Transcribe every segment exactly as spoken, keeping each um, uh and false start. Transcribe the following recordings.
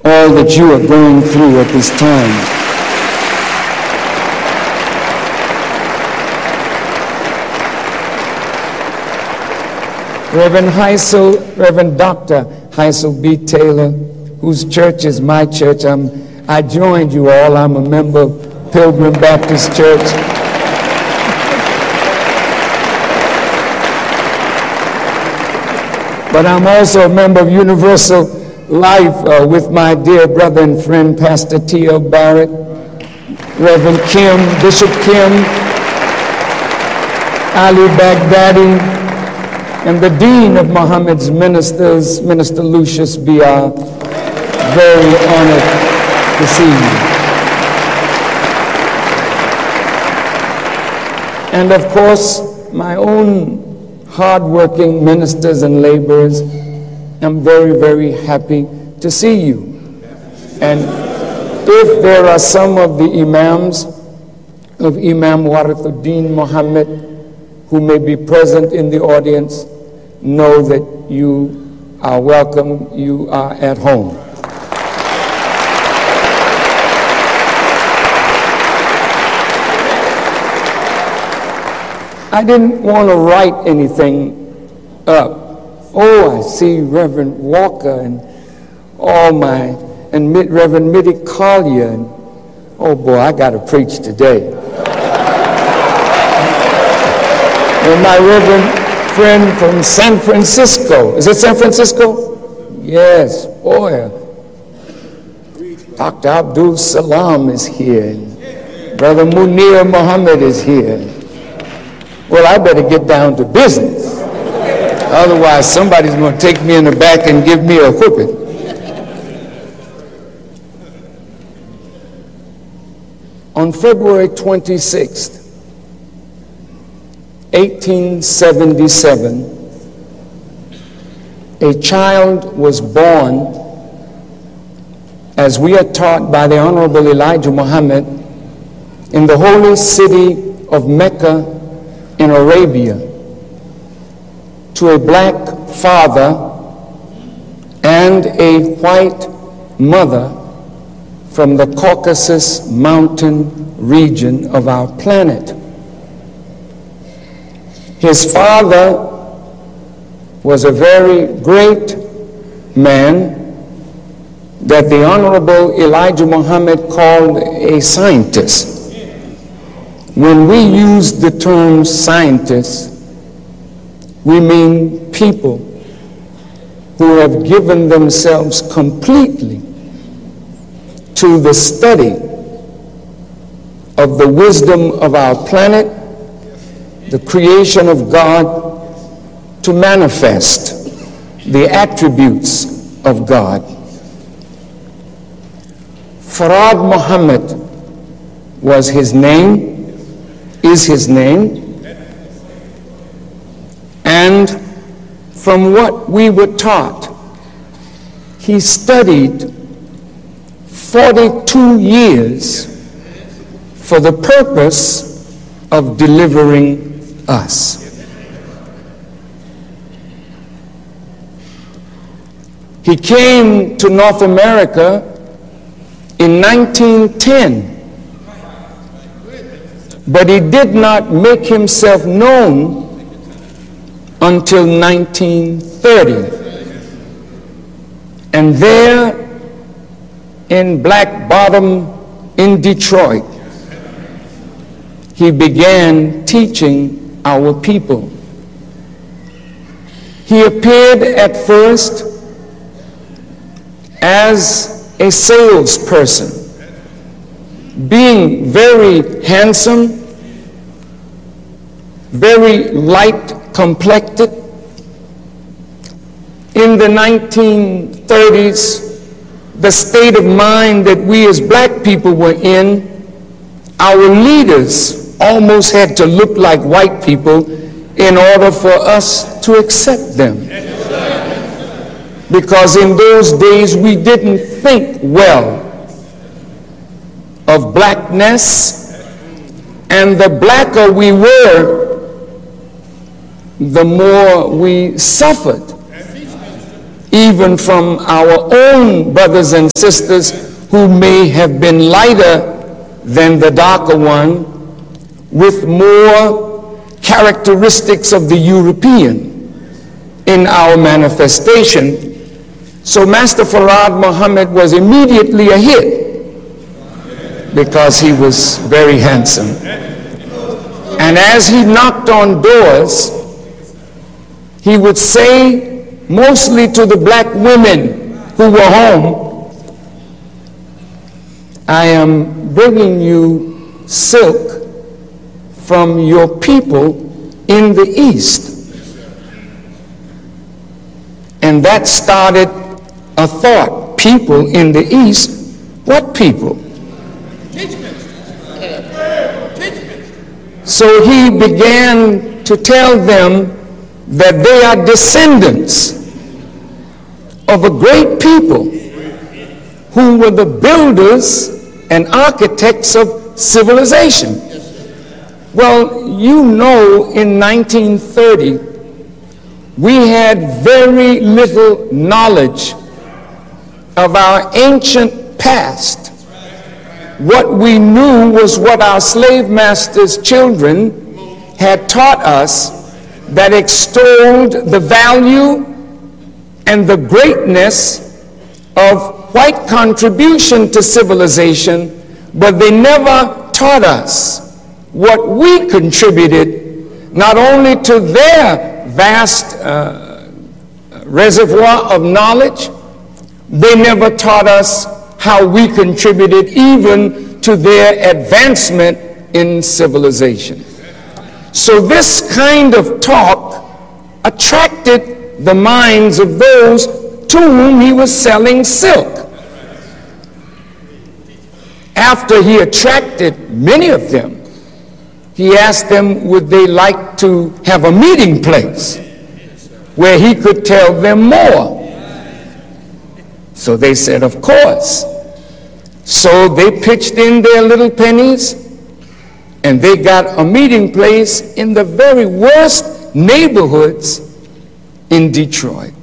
all that you are going through at this time. Reverend Heisel, Reverend Doctor Heisel B. Taylor, whose church is my church. I'm, I joined you all. I'm a member of Pilgrim Baptist Church. But I'm also a member of Universal Life uh, with my dear brother and friend, Pastor T L Barrett, Reverend Kim, Bishop Kim, Ali Baghdadi, and the Dean of Muhammad's Ministers, Minister Lucius B R Very honored to see you. And of course, my own hard-working ministers and laborers, I'm very, very happy to see you. And if there are some of the imams of Imam Warithuddin Muhammad who may be present in the audience, know that you are welcome, you are at home. I didn't want to write anything up. Oh, I see Reverend Walker and all my, and Reverend Mitty Collier, and oh boy, I got to preach today. And my Reverend friend from San Francisco. Is it San Francisco? Yes, boy. Doctor Abdul Salam is here. And Brother Munir Muhammad is here. Well, I better get down to business. Otherwise, somebody's going to take me in the back and give me a whooping. On February twenty-sixth, eighteen seventy-seven, a child was born, as we are taught by the Honorable Elijah Muhammad, in the holy city of Mecca in Arabia, to a black father and a white mother from the Caucasus mountain region of our planet. His father was a very great man that the Honorable Elijah Muhammad called a scientist. When we use the term scientist, we mean people who have given themselves completely to the study of the wisdom of our planet, the creation of God, to manifest the attributes of God. Farad Muhammad was his name, is his name, and from what we were taught, he studied forty-two years for the purpose of delivering us. He came to North America in nineteen ten, but he did not make himself known until nineteen thirty. And there in Black Bottom in Detroit, he began teaching our people. He appeared at first as a salesperson, being very handsome, very light complected. In the nineteen thirties, the state of mind that we as black people were in, our leaders almost had to look like white people in order for us to accept them. Because in those days we didn't think well of blackness, and the blacker we were, the more we suffered even from our own brothers and sisters who may have been lighter than the darker one, with more characteristics of the European in our manifestation. So Master Farad Muhammad was immediately a hit because he was very handsome. And as he knocked on doors, he would say, mostly to the black women who were home, I am bringing you silk from your people in the East. And that started a thought. People in the East? What people? So he began to tell them that they are descendants of a great people who were the builders and architects of civilization. Well, you know, in nineteen thirty, we had very little knowledge of our ancient past. What we knew was what our slave masters' children had taught us, that extolled the value and the greatness of white contribution to civilization, but they never taught us what we contributed, not only to their vast uh, reservoir of knowledge, they never taught us how we contributed even to their advancement in civilization. So this kind of talk attracted the minds of those to whom he was selling silk. After he attracted many of them, he asked them would they like to have a meeting place where he could tell them more. So they said, of course. So they pitched in their little pennies, and they got a meeting place in the very worst neighborhoods in Detroit.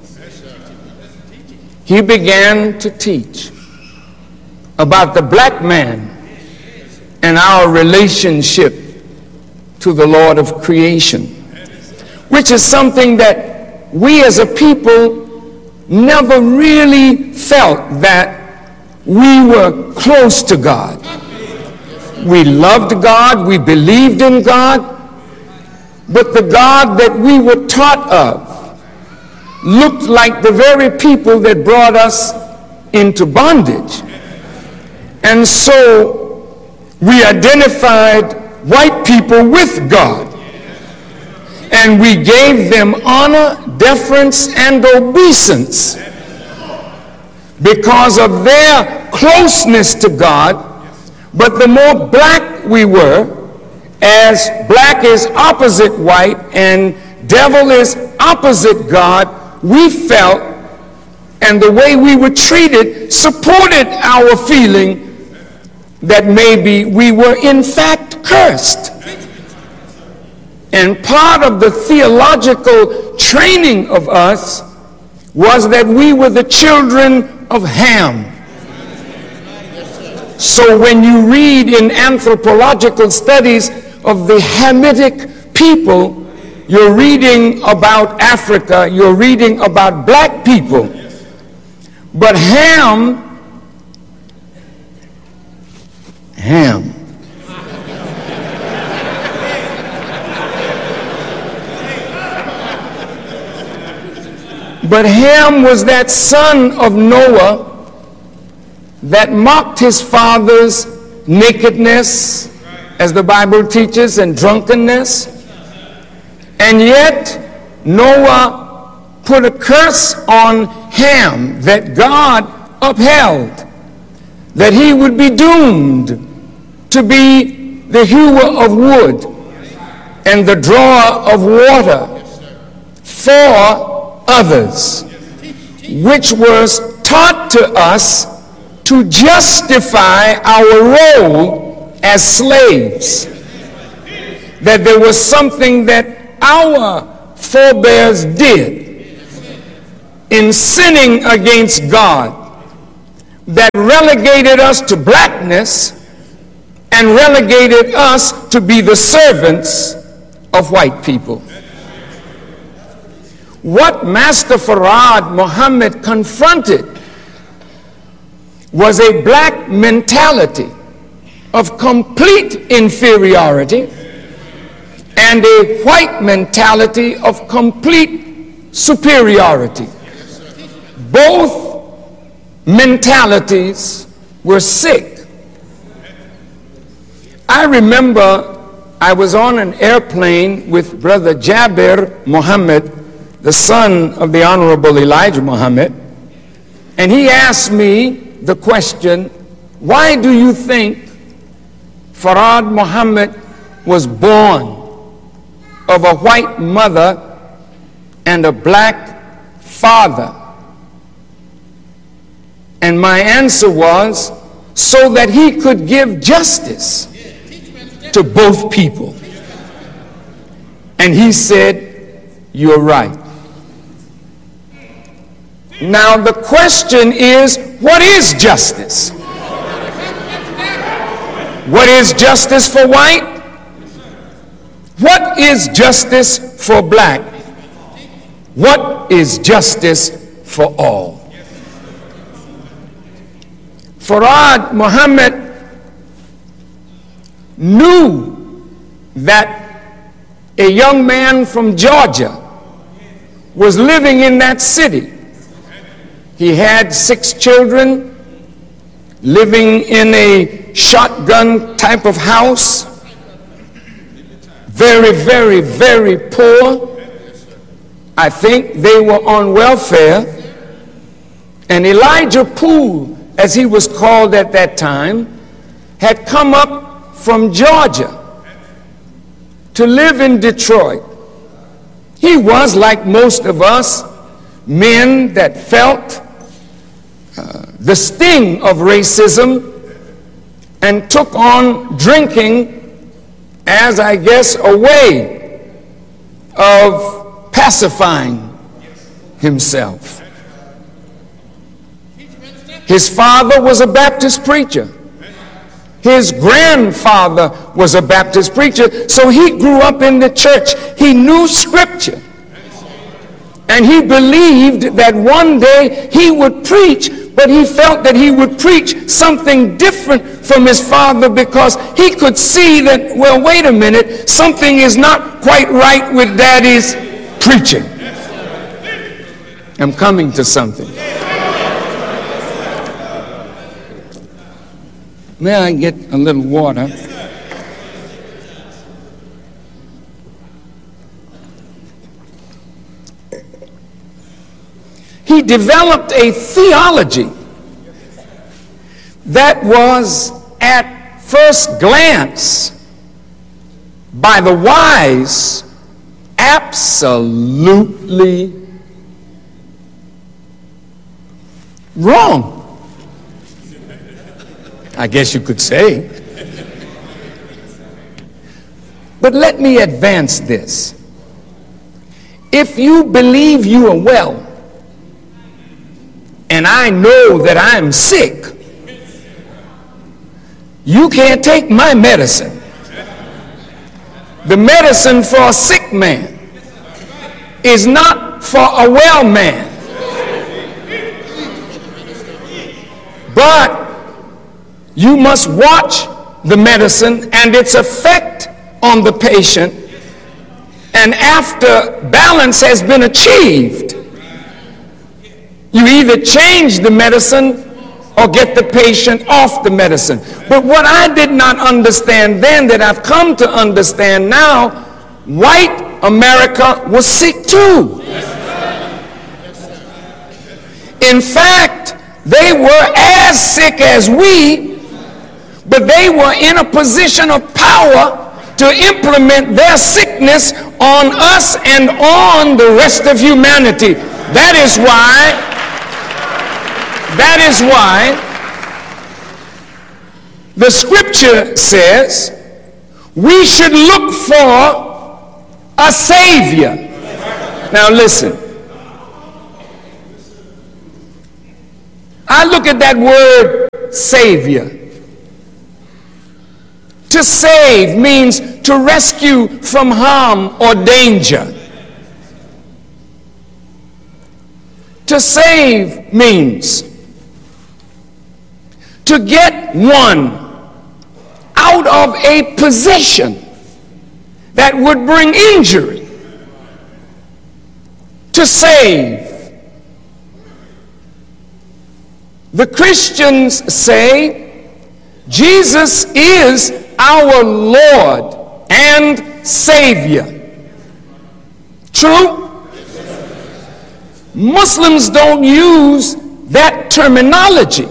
He began to teach about the black man and our relationship to the Lord of creation, which is something that we as a people never really felt, that we were close to God. We loved God, we believed in God, but the God that we were taught of looked like the very people that brought us into bondage. And so we identified white people with God, and we gave them honor, deference, and obeisance because of their closeness to God. But the more black we were, as black is opposite white and devil is opposite God, we felt, and the way we were treated supported our feeling that maybe we were in fact cursed. And part of the theological training of us was that we were the children of Ham. So when you read in anthropological studies of the Hamitic people, you're reading about Africa, you're reading about black people. But Ham, Ham, but Ham was that son of Noah that mocked his father's nakedness, as the Bible teaches, and drunkenness. And yet Noah put a curse on Ham that God upheld, that he would be doomed to be the hewer of wood and the drawer of water for others, which was taught to us to justify our role as slaves, that there was something that our forebears did in sinning against God that relegated us to blackness and relegated us to be the servants of white people. What Master Farad Muhammad confronted was a black mentality of complete inferiority and a white mentality of complete superiority. Both mentalities were sick. I remember I was on an airplane with Brother Jabir Muhammad, the son of the Honorable Elijah Muhammad, and he asked me the question, why do you think Farad Muhammad was born of a white mother and a black father? And my answer was, so that he could give justice to both people. And he said, you're right. Now the question is, what is justice? What is justice for white? What is justice for black? What is justice for all? Farad Muhammad knew that a young man from Georgia was living in that city. He had six children living in a shotgun type of house, very, very, very poor. I think they were on welfare. And Elijah Poole, as he was called at that time, had come up from Georgia to live in Detroit. He was, like most of us, men that felt uh, the sting of racism and took on drinking as, I guess, a way of pacifying himself. His father was a Baptist preacher. His grandfather was a Baptist preacher, so he grew up in the church. He knew Scripture. And he believed that one day he would preach, but he felt that he would preach something different from his father because he could see that, well, wait a minute, something is not quite right with Daddy's preaching. I'm coming to something. May I get a little water? He developed a theology that was, at first glance, by the wise, absolutely wrong. I guess you could say. But let me advance this. If you believe you are well, and I know that I'm sick, you can't take my medicine. The medicine for a sick man is not for a well man. But you must watch the medicine and its effect on the patient, and after balance has been achieved, you either change the medicine or get the patient off the medicine. But what I did not understand then that I've come to understand now, white America was sick too. In fact, they were as sick as we, but they were in a position of power to implement their sickness on us and on the rest of humanity. That is why, that is why the scripture says we should look for a Savior. Now listen, I look at that word Savior. To save means to rescue from harm or danger. To save means to get one out of a position that would bring injury. To save. The Christians say Jesus is our Lord and Savior. True? Muslims don't use that terminology.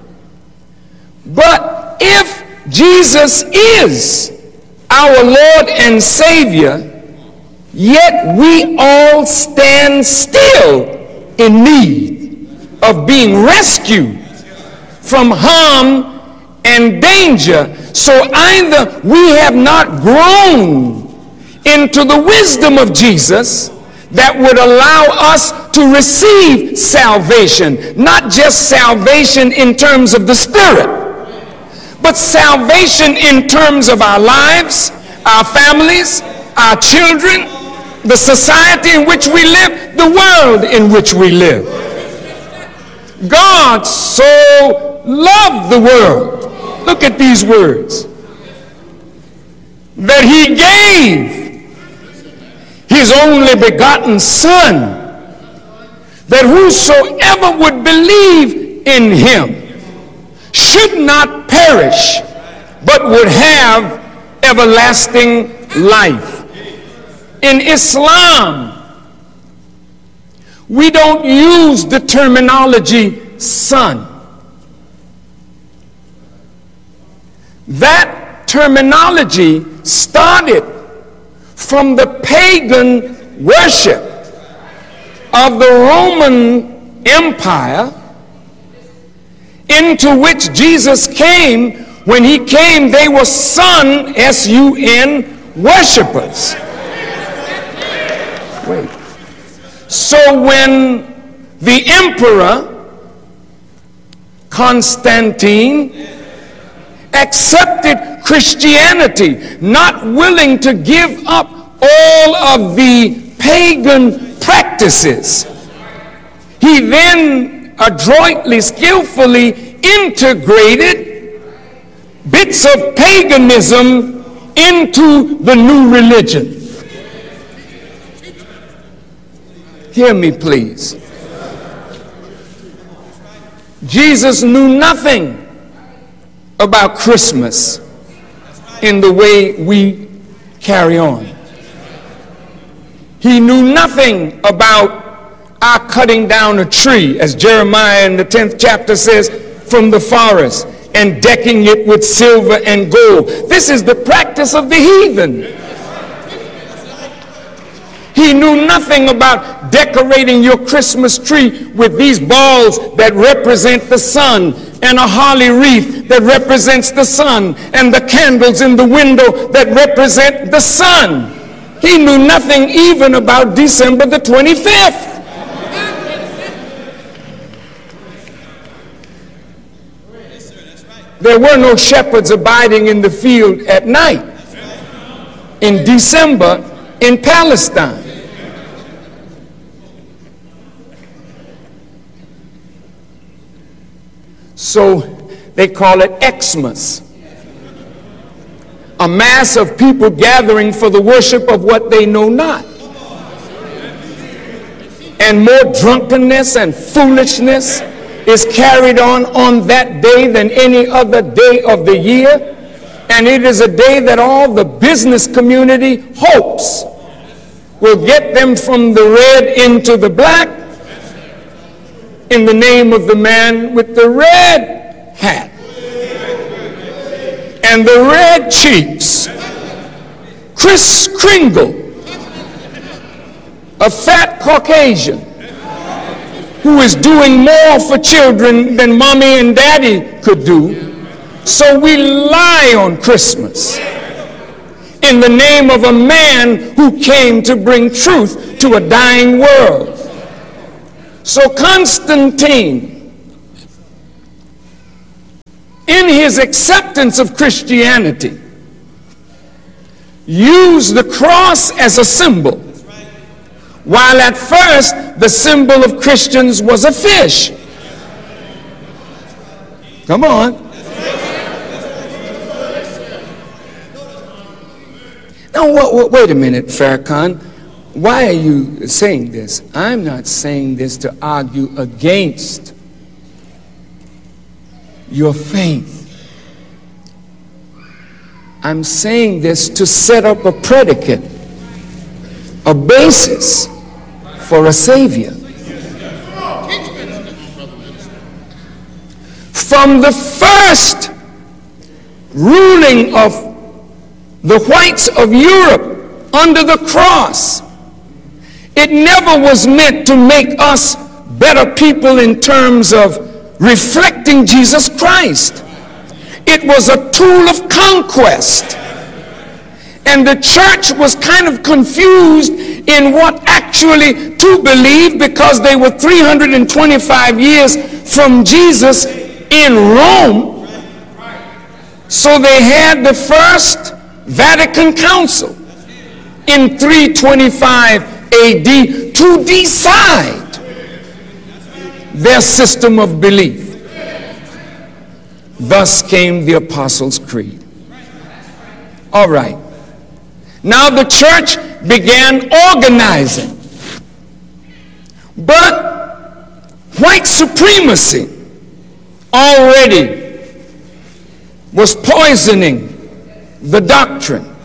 But if Jesus is our Lord and Savior, yet we all stand still in need of being rescued from harm and danger. So either we have not grown into the wisdom of Jesus that would allow us to receive salvation, not just salvation in terms of the Spirit, but salvation in terms of our lives, our families, our children, the society in which we live, the world in which we live. God so loved the world. Look at these words. That he gave his only begotten Son, that whosoever would believe in him should not perish, but would have everlasting life. In Islam, we don't use the terminology son. That terminology started from the pagan worship of the Roman Empire, into which Jesus came. When he came, they were sun, S U N, worshipers. Wait. So when the emperor Constantine accepted Christianity, not willing to give up all of the pagan practices, he then adroitly, skillfully integrated bits of paganism into the new religion. Hear me, please. Jesus knew nothing about Christmas in the way we carry on. He knew nothing about our cutting down a tree, as Jeremiah in the tenth chapter says, from the forest, and decking it with silver and gold. This is the practice of the heathen. He knew nothing about decorating your Christmas tree with these balls that represent the sun, and a holly wreath that represents the sun, and the candles in the window that represent the sun. He knew nothing even about December the twenty-fifth. There were no shepherds abiding in the field at night in December in Palestine. So they call it Xmas, a mass of people gathering for the worship of what they know not. And more drunkenness and foolishness is carried on on that day than any other day of the year. And it is a day that all the business community hopes will get them from the red into the black in the name of the man with the red hat and the red cheeks, Kris Kringle, a fat Caucasian who is doing more for children than mommy and daddy could do. So we lie on Christmas in the name of a man who came to bring truth to a dying world. So Constantine in his acceptance of Christianity, used the cross as a symbol, while at first the symbol of Christians was a fish. Come on. Now, wait, wait a minute, Farrakhan. Why are you saying this? I'm not saying this to argue against your faith. I'm saying this to set up a predicate, a basis for a savior. From the first ruling of the whites of Europe under the cross, it never was meant to make us better people in terms of reflecting Jesus Christ. It was a tool of conquest. And the church was kind of confused in what actually to believe, because they were three hundred twenty-five years from Jesus in Rome. So they had the first Vatican Council in three twenty-five A D to decide their system of belief. Thus came the Apostles' Creed. All right. Now the church began organizing. But white supremacy already was poisoning the doctrine.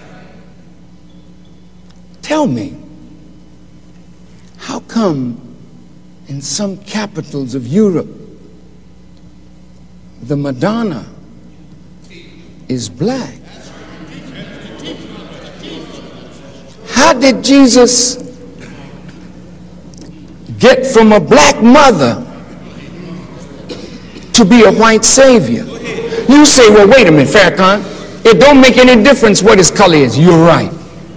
Tell me, how come in some capitals of Europe the Madonna is black? How did Jesus get from a black mother to be a white savior? You say, well, wait a minute, Farrakhan. It don't make any difference what his color is. You're right.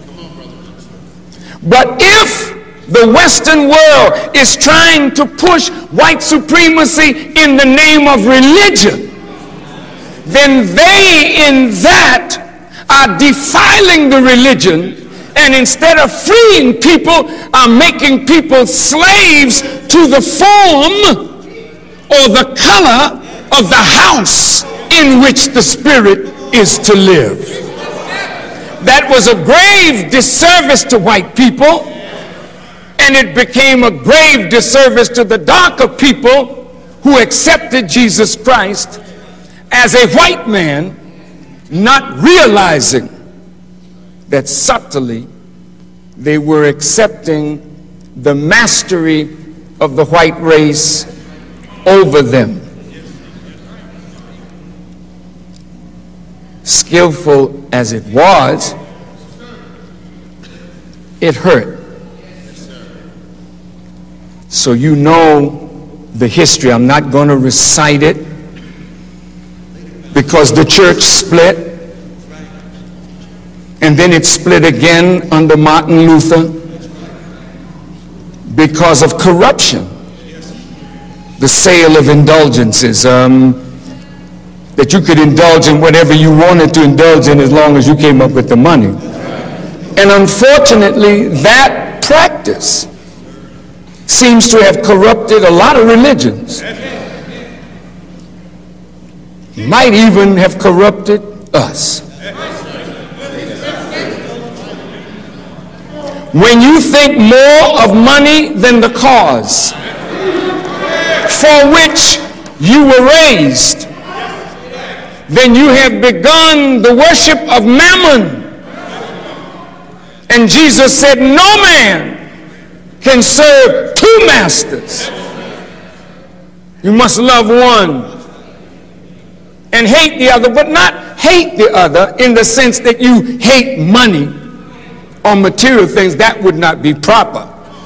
But if the Western world is trying to push white supremacy in the name of religion, then they in that are defiling the religion, and instead of freeing people, are making people slaves to the form or the color of the house in which the Spirit is to live. That was a grave disservice to white people, and it became a grave disservice to the darker people who accepted Jesus Christ as a white man, not realizing that subtly they were accepting the mastery of the white race over them. Skillful as it was, it hurt. So you know the history. I'm not going to recite it, because the church split, and then it split again under Martin Luther because of corruption. The sale of indulgences, um, that you could indulge in whatever you wanted to indulge in as long as you came up with the money. And unfortunately, that practice seems to have corrupted a lot of religions. Might even have corrupted us. When you think more of money than the cause for which you were raised, then you have begun the worship of Mammon. And Jesus said, no man can serve two masters. You must love one and hate the other, but not hate the other in the sense that you hate money or material things. That would not be proper.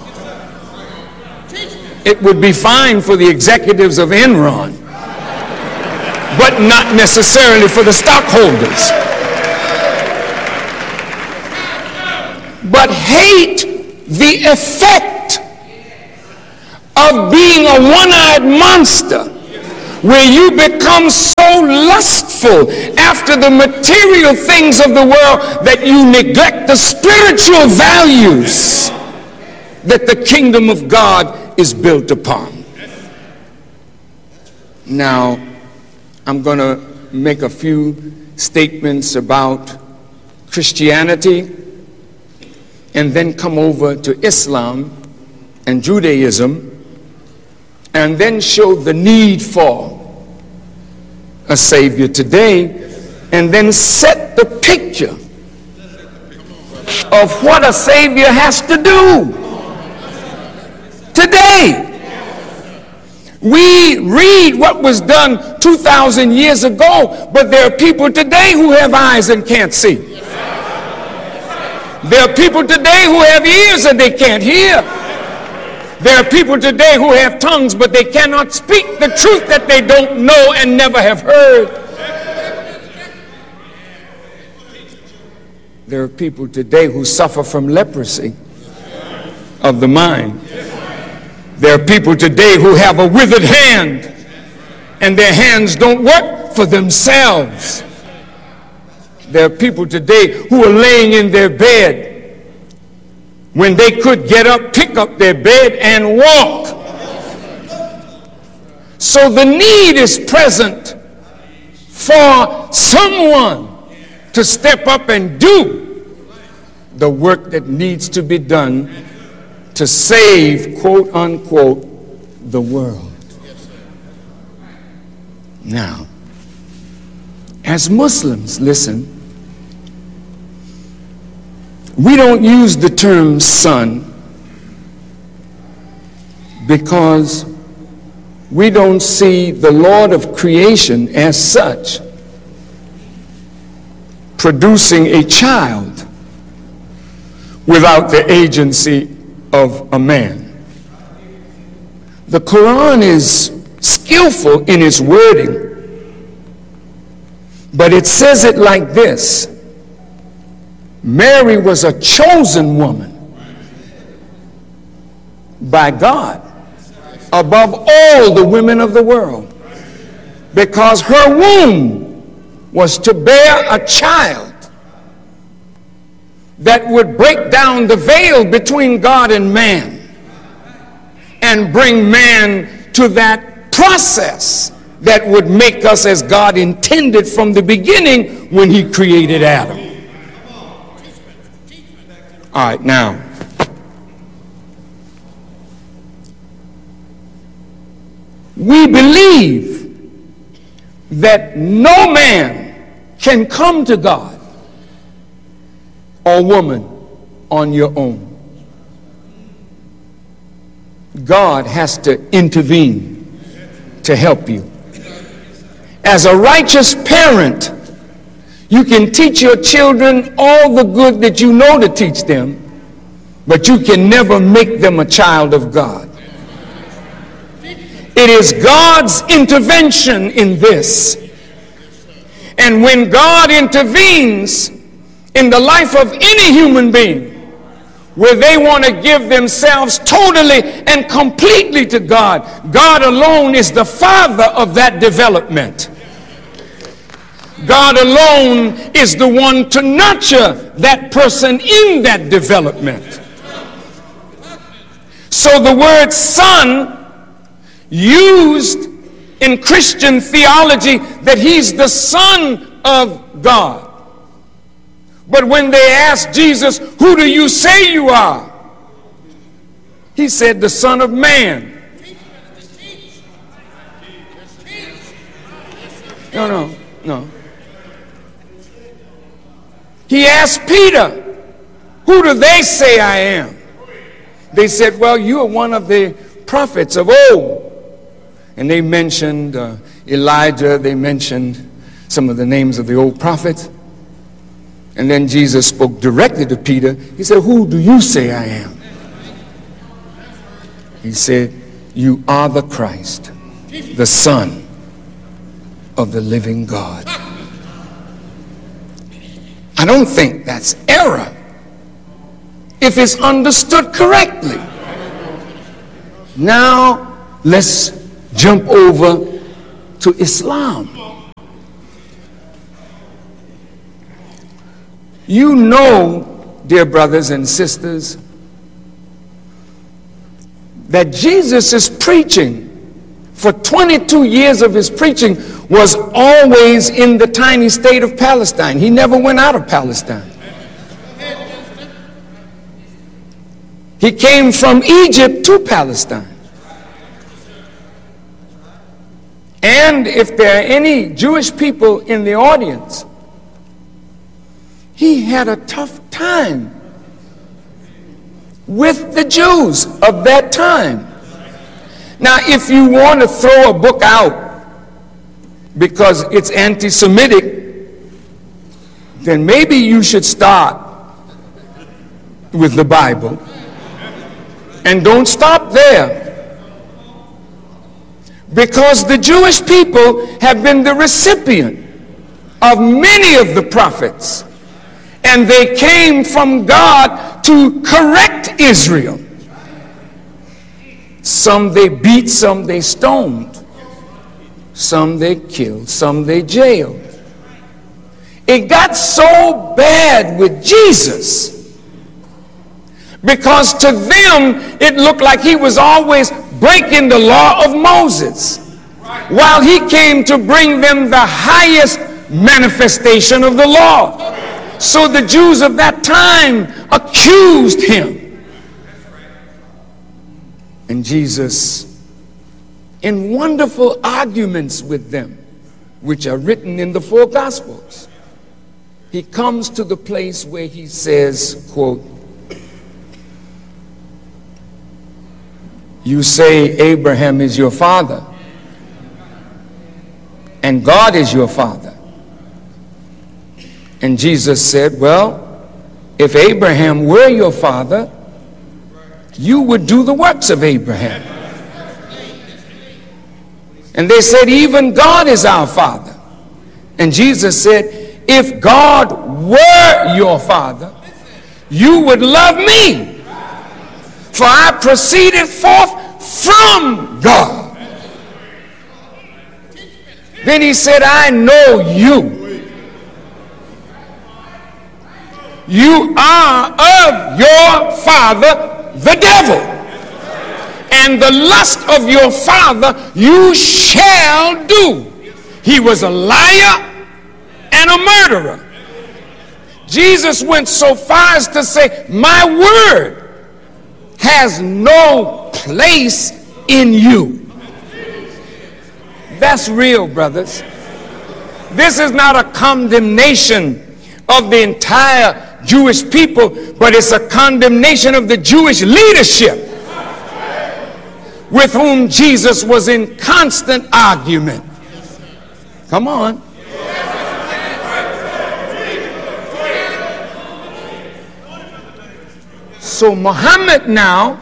It would be fine for the executives of Enron, but not necessarily for the stockholders. But hate the effect of being a one-eyed monster, where you become so lustful after the material things of the world that you neglect the spiritual values that the kingdom of God is built upon. Now, I'm going to make a few statements about Christianity and then come over to Islam and Judaism, and then show the need for a Savior today, and then set the picture of what a Savior has to do today. We read what was done two thousand years ago, but there are people today who have eyes and can't see. There are people today who have ears and they can't hear. There are people today who have tongues, but they cannot speak the truth that they don't know and never have heard. There are people today who suffer from leprosy of the mind. There are people today who have a withered hand, and their hands don't work for themselves. There are people today who are laying in their bed when they could get up, pick up their bed, and walk. So the need is present for someone to step up and do the work that needs to be done to save, quote unquote, the world. Now, as Muslims, listen, we don't use the term son because we don't see the Lord of creation as such producing a child without the agency of a man. The Quran is skillful in its wording, but it says it like this: Mary was a chosen woman by God above all the women of the world, because her womb was to bear a child that would break down the veil between God and man and bring man to that process that would make us as God intended from the beginning when he created Adam. All right, now, we believe that no man can come to God or woman on your own. God has to intervene to help you. As a righteous parent, you can teach your children all the good that you know to teach them, but you can never make them a child of God. It is God's intervention in this. And when God intervenes in the life of any human being, where they want to give themselves totally and completely to God, God alone is the father of that development. God alone is the one to nurture that person in that development. So the word son, used in Christian theology, that he's the Son of God. But when they asked Jesus, who do you say you are? He said, the Son of Man. No, no, no. He asked Peter, who do they say I am? They said, well, you are one of the prophets of old. And they mentioned uh, Elijah, they mentioned some of the names of the old prophets. And then Jesus spoke directly to Peter. He said, who do you say I am? He said, you are the Christ, the Son of the living God. I don't think that's error if it's understood correctly. Now let's jump over to Islam. You know, dear brothers and sisters, that Jesus' preaching for twenty-two years of his preaching was always in the tiny state of Palestine. He never went out of Palestine. He came from Egypt to Palestine. And if there are any Jewish people in the audience, he had a tough time with the Jews of that time. Now, if you want to throw a book out because it's anti-Semitic, then maybe you should start with the Bible. And don't stop there. Because the Jewish people have been the recipient of many of the prophets. And they came from God to correct Israel. Some they beat, some they stoned. Some they killed, some they jailed. It got so bad with Jesus because to them it looked like he was always breaking the law of Moses, while he came to bring them the highest manifestation of the law. So the Jews of that time accused him. And Jesus, in wonderful arguments with them, which are written in the four Gospels, he comes to the place where he says, quote, "You say Abraham is your father, and God is your father." And Jesus said, "Well, if Abraham were your father, you would do the works of Abraham." And they said, "Even God is our father." And Jesus said, "If God were your father, you would love me, for I proceeded forth from God." Then he said, "I know you. You are of your father, the devil, and the lust of your father you shall do." He was a liar and a murderer. Jesus went so far as to say, "My word has no place in you." That's real, brothers. This is not a condemnation of the entire Jewish people, but it's a condemnation of the Jewish leadership with whom Jesus was in constant argument. Come on. So Muhammad now,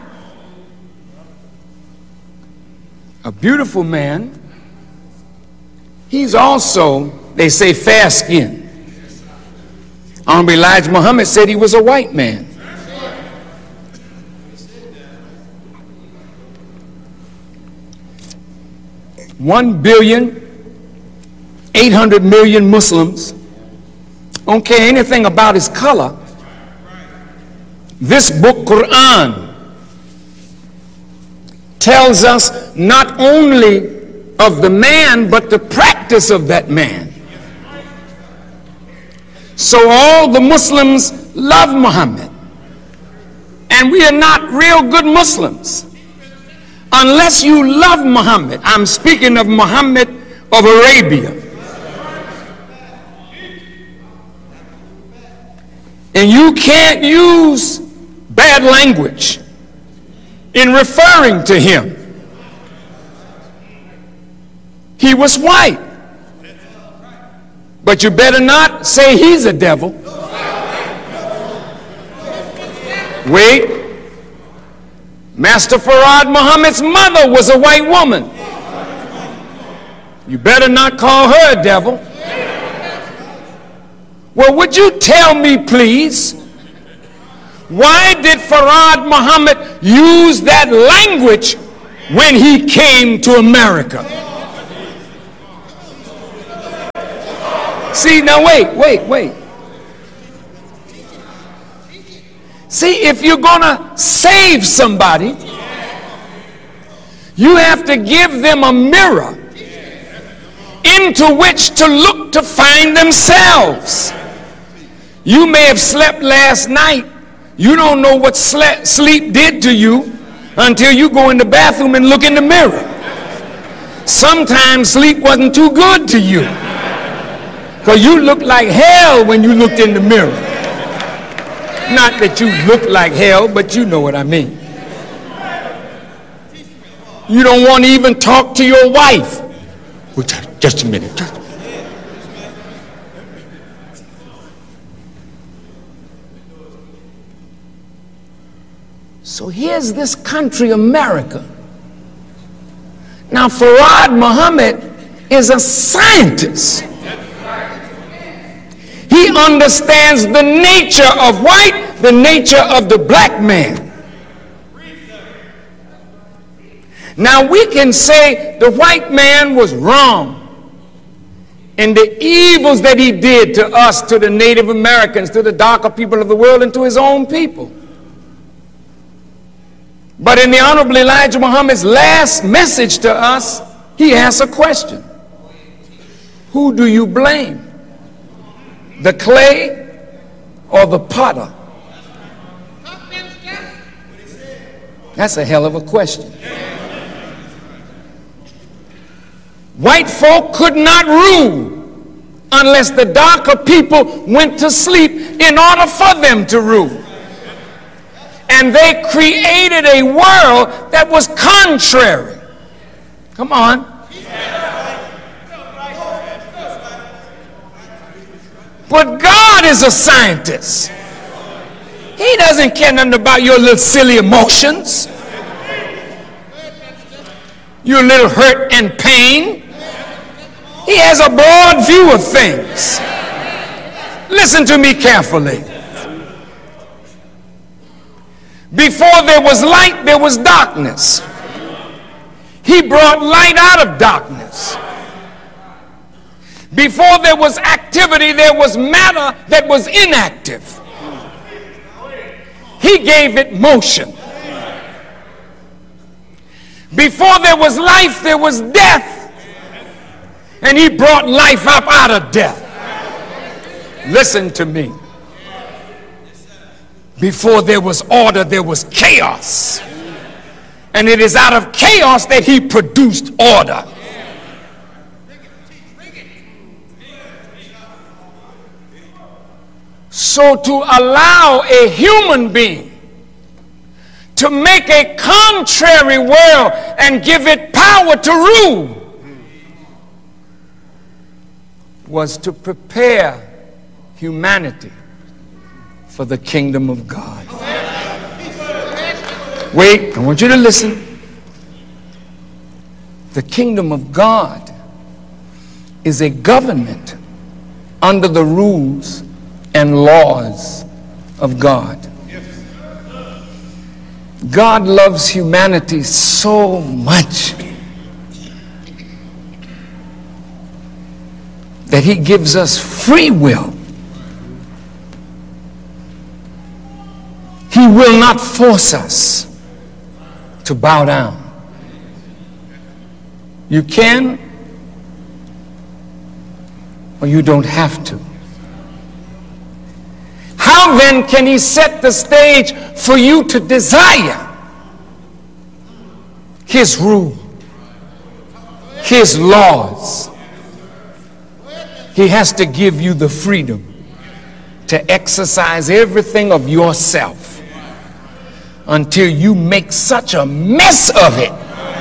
a beautiful man, he's also, they say, fair-skinned. Honorable Elijah Muhammad said he was a white man. One billion, eight hundred million Muslims don't care anything about his color. This book, Quran, tells us not only of the man, but the practice of that man. So all the Muslims love Muhammad. And we are not real good Muslims unless you love Muhammad. I'm speaking of Muhammad of Arabia. And you can't use bad language in referring to him. He was white. But you better not say he's a devil. Wait. Master Farad Muhammad's mother was a white woman. You better not call her a devil. Well, would you tell me, please, why did Farad Muhammad use that language when he came to America? See, now wait, wait, wait. See, if you're going to save somebody, you have to give them a mirror into which to look to find themselves. You may have slept last night. You don't know what sle- sleep did to you until you go in the bathroom and look in the mirror. Sometimes sleep wasn't too good to you because you looked like hell when you looked in the mirror. Not that you look like hell, but you know what I mean. You don't want to even talk to your wife. Just a minute. Just a minute. So here's this country, America. Now, Farad Muhammad is a scientist. He understands the nature of white, the nature of the black man. Now we can say the white man was wrong in the evils that he did to us, to the Native Americans, to the darker people of the world, and to his own people. But in the Honorable Elijah Muhammad's last message to us, he asks a question. Who do you blame? The clay or the potter? That's a hell of a question. White folk could not rule unless the darker people went to sleep in order for them to rule. And they created a world that was contrary. Come on. But God is a scientist. He doesn't care nothing about your little silly emotions, your little hurt and pain. He has a broad view of things. Listen to me carefully. Before there was light, there was darkness. He brought light out of darkness. Before there was activity, there was matter that was inactive. He gave it motion. Before there was life, there was death. And he brought life up out of death. Listen to me. Before there was order, there was chaos. And it is out of chaos that he produced order. So to allow a human being to make a contrary world and give it power to rule was to prepare humanity for the kingdom of God. Wait, I want you to listen. The kingdom of God is a government under the rules and laws of God. God loves humanity so much that he gives us free will. He will not force us to bow down. You can, or you don't have to. How then can he set the stage for you to desire his rule, his laws? He has to give you the freedom to exercise everything of yourself until you make such a mess of it.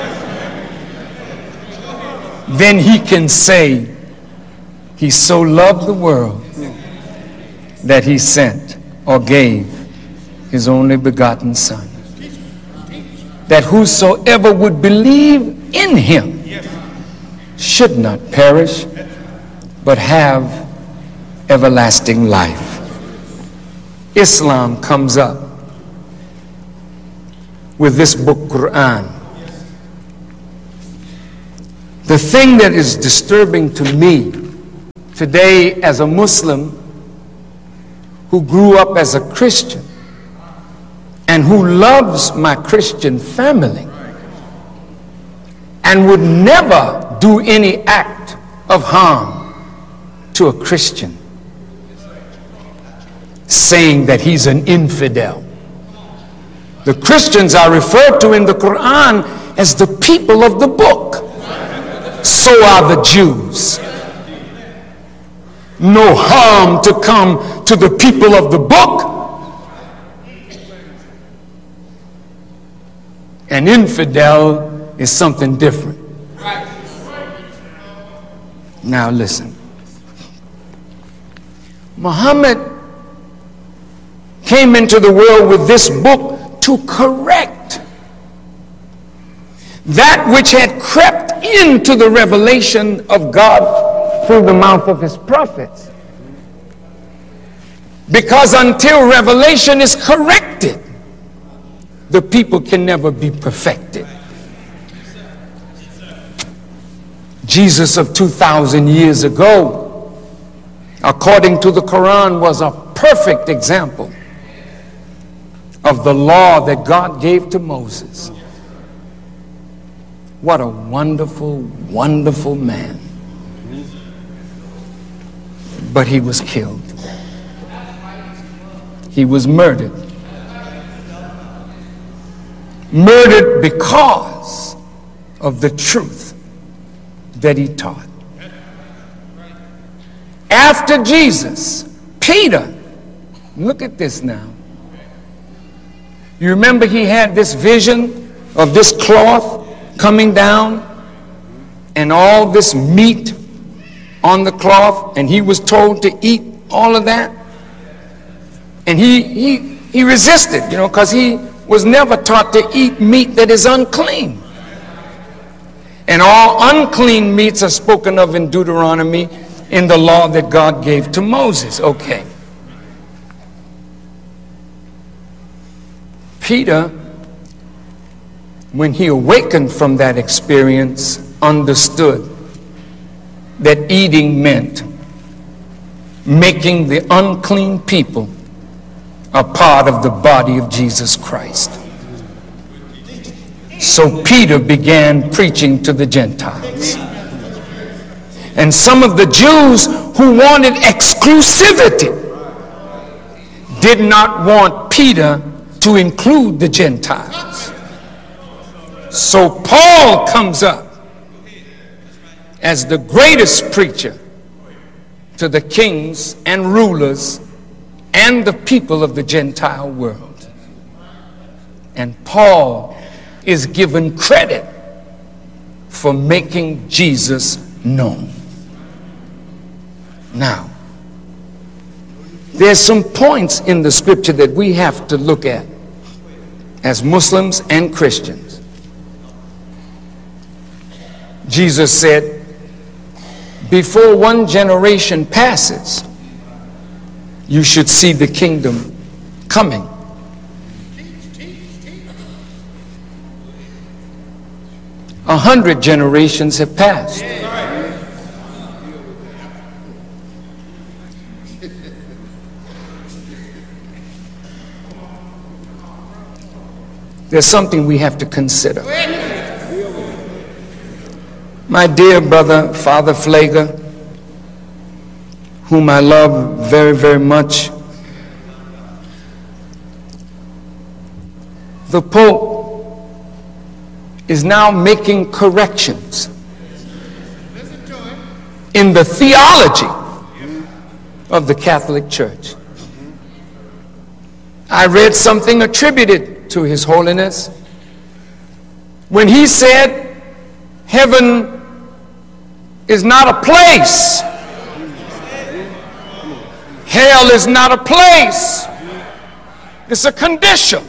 Then he can say, he so loved the world that he sent or gave his only begotten Son, that whosoever would believe in him should not perish, but have everlasting life. Islam comes up with this book, Quran. The thing that is disturbing to me today as a Muslim who grew up as a Christian and who loves my Christian family and would never do any act of harm to a Christian, saying that he's an infidel. The Christians are referred to in the Quran as the people of the book. So are the Jews. No harm to come to the people of the book. An infidel is something different. Now listen. Muhammad came into the world with this book to correct that which had crept into the revelation of God through the mouth of his prophets. Because until revelation is corrected, the people can never be perfected. Jesus of two thousand years ago, according to the Quran, was a perfect example of the law that God gave to Moses. What a wonderful, wonderful man. But he was killed. He was murdered. Murdered because of the truth that he taught. After Jesus, Peter, look at this now. You remember he had this vision of this cloth coming down and all this meat on the cloth, and he was told to eat all of that, and he he he resisted, you know, because he was never taught to eat meat that is unclean. And all unclean meats are spoken of in Deuteronomy in the law that God gave to Moses. Okay. Peter, when he awakened from that experience, understood that eating meant making the unclean people a part of the body of Jesus Christ. So Peter began preaching to the Gentiles. And some of the Jews who wanted exclusivity did not want Peter to include the Gentiles. So Paul comes up as the greatest preacher to the kings and rulers and the people of the Gentile world. And Paul is given credit for making Jesus known. Now, there's some points in the scripture that we have to look at as Muslims and Christians. Jesus said, before one generation passes, you should see the kingdom coming. A hundred generations have passed. There's something we have to consider. My dear brother, Father Pfleger, whom I love very, very much, the Pope is now making corrections in the theology of the Catholic Church. I read something attributed to His Holiness when he said, heaven is not a place. Hell is not a place. It's a condition.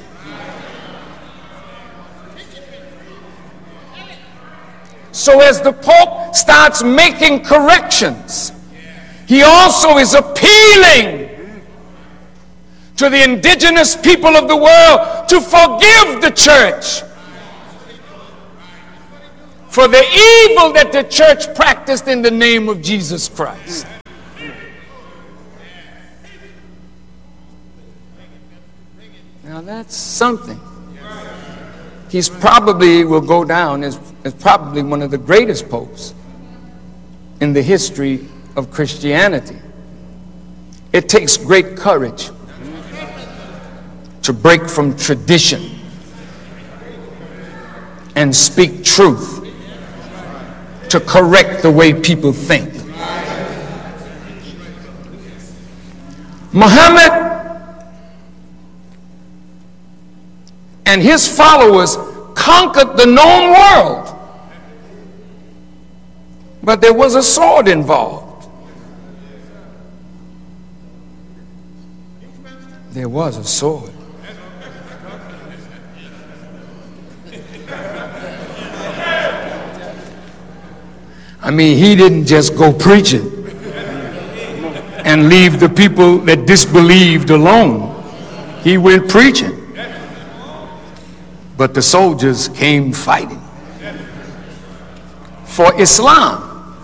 So as the Pope starts making corrections, he also is appealing to the indigenous people of the world to forgive the church for the evil that the church practiced in the name of Jesus Christ. Now that's something. He's probably will go down as, as probably one of the greatest popes in the history of Christianity. It takes great courage to break from tradition and speak truth, to correct the way people think. Muhammad and his followers conquered the known world, but there was a sword involved. There was a sword. I mean, he didn't just go preaching and leave the people that disbelieved alone. He went preaching. But the soldiers came fighting for Islam.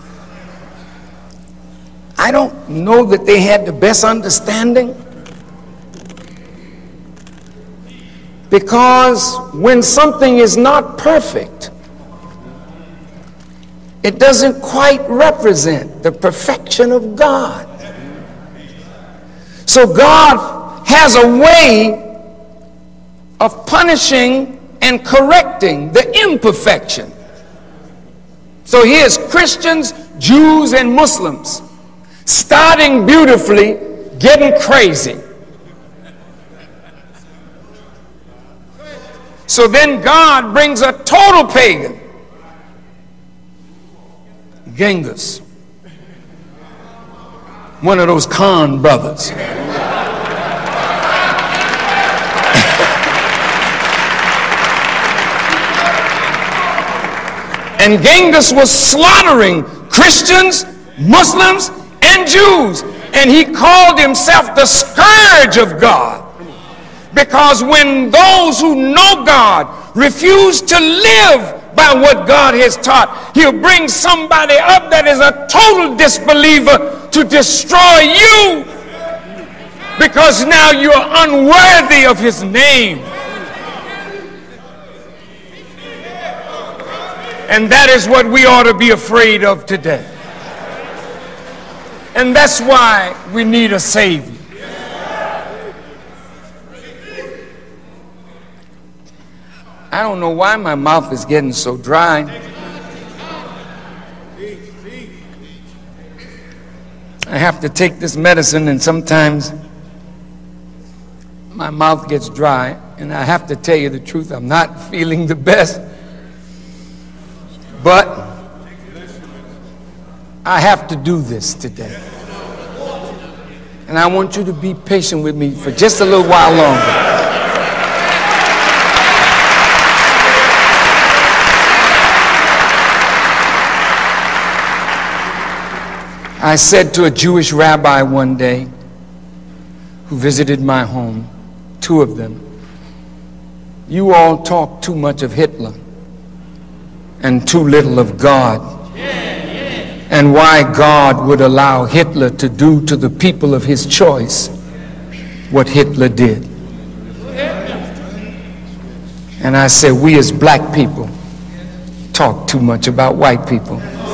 I don't know that they had the best understanding, because when something is not perfect, it doesn't quite represent the perfection of God. So God has a way of punishing and correcting the imperfection. So here's Christians, Jews, and Muslims starting beautifully, getting crazy. So then God brings a total pagan, Genghis, one of those Khan brothers. And Genghis was slaughtering Christians, Muslims, and Jews. And he called himself the scourge of God. Because when those who know God refuse to live by what God has taught, he'll bring somebody up that is a total disbeliever to destroy you. Because now you're unworthy of his name. And that is what we ought to be afraid of today. And that's why we need a Savior. I don't know why my mouth is getting so dry. I have to take this medicine, and sometimes my mouth gets dry. And I have to tell you the truth, I'm not feeling the best. But I have to do this today. And I want you to be patient with me for just a little while longer. I said to a Jewish rabbi one day who visited my home, two of them, you all talk too much of Hitler and too little of God, and why God would allow Hitler to do to the people of his choice what Hitler did. And I said, we as black people talk too much about white people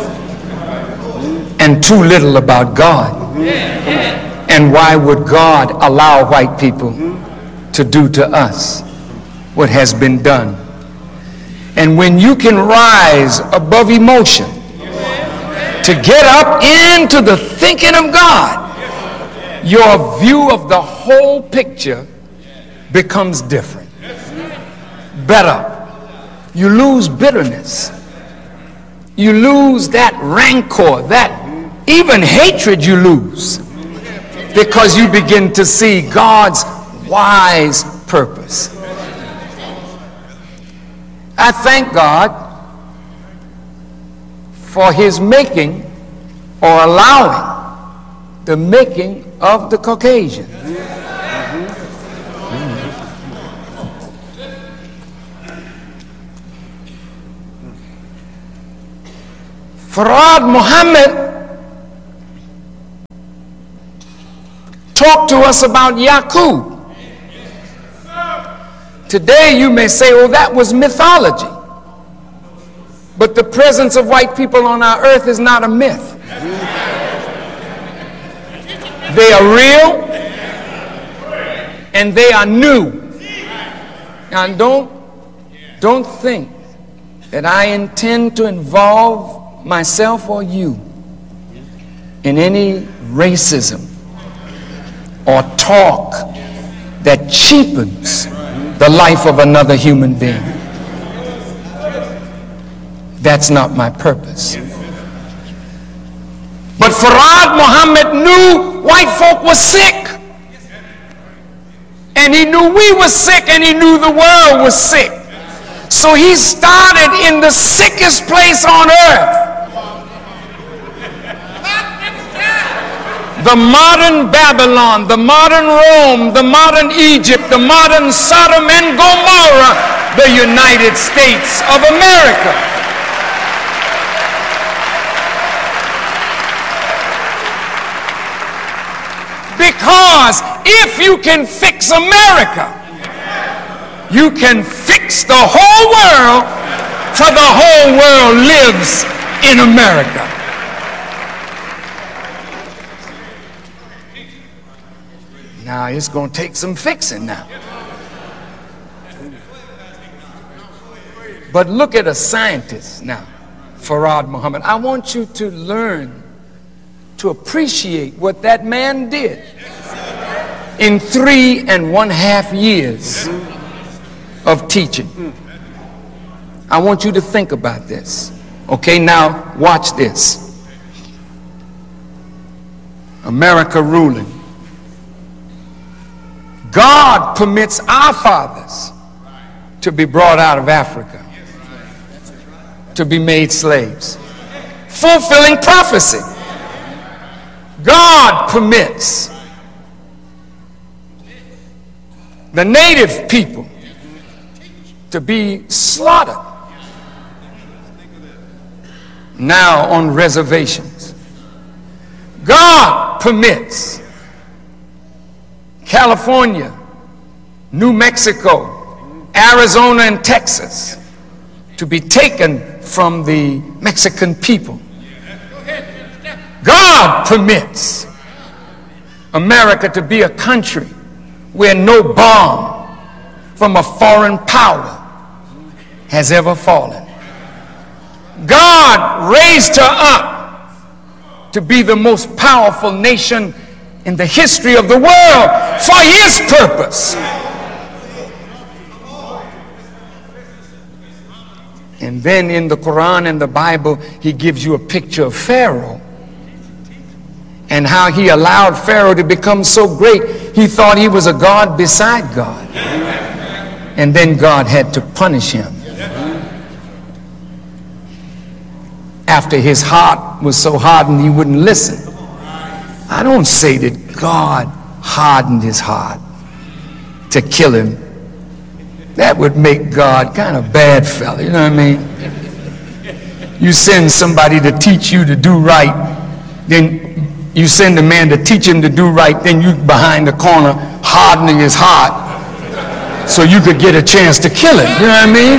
and too little about God. And why would God allow white people to do to us what has been done? And when you can rise above emotion to get up into the thinking of God, your view of the whole picture becomes different, better. You lose bitterness. You lose that rancor, that even hatred you lose, because you begin to see God's wise purpose. I thank God for his making or allowing the making of the Caucasian. Farad Muhammad talked to us about Yaqub. Today you may say, oh, that was mythology. But the presence of white people on our earth is not a myth. They are real and they are new. Now don't, don't think that I intend to involve myself or you in any racism or talk that cheapens the life of another human being. That's not my purpose. But Farad Muhammad knew white folk were sick. And he knew we were sick, and he knew the world was sick. So he started in the sickest place on earth. The modern Babylon, the modern Rome, the modern Egypt, the modern Sodom and Gomorrah, the United States of America. Because if you can fix America, you can fix the whole world, for the whole world lives in America. Now it's going to take some fixing now. But look at a scientist now, Farad Muhammad. I want you to learn to appreciate what that man did in three and one half years of teaching. I want you to think about this. Okay, now watch this. America ruling. God permits our fathers to be brought out of Africa, to be made slaves. Fulfilling prophecy. God permits the native people to be slaughtered now on reservations. God permits California, New Mexico, Arizona, and Texas to be taken from the Mexican people. God permits America to be a country where no bomb from a foreign power has ever fallen. God raised her up to be the most powerful nation in the history of the world for his purpose. And then in the Quran and the Bible, he gives you a picture of Pharaoh and how he allowed Pharaoh to become so great, he thought he was a god beside God. And then God had to punish him. After his heart was so hardened, he wouldn't listen. I don't say that God hardened his heart to kill him. That would make God kind of bad fella, you know what I mean? You send somebody to teach you to do right, then you send a man to teach him to do right, then you behind the corner hardening his heart so you could get a chance to kill him, you know what I mean?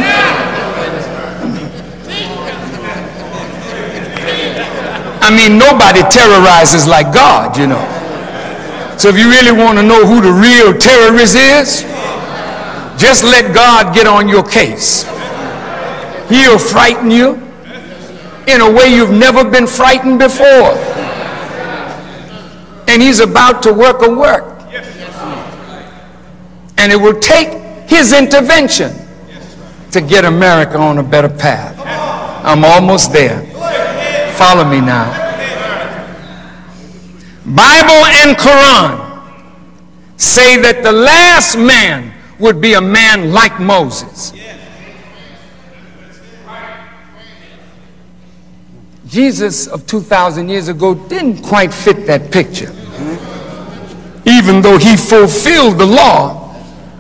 I mean, nobody terrorizes like God, you know. So if you really want to know who the real terrorist is, just let God get on your case. He'll frighten you in a way you've never been frightened before. And he's about to work a work. And it will take his intervention to get America on a better path. I'm almost there. Follow me now. Bible and Quran say that the last man would be a man like Moses. Jesus of two thousand years ago didn't quite fit that picture. Even though he fulfilled the law.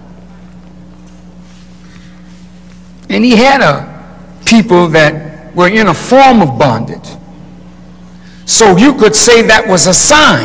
And he had a people that were in a form of bondage. So you could say that was a sign